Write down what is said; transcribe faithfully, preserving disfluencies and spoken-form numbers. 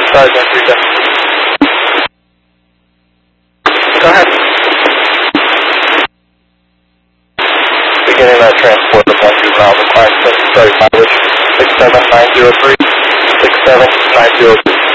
Sorry, one three seven. Go ahead. Beginning that transport of one juvenile requiring sorry mileage six seven nine zero three, six seven nine zero three.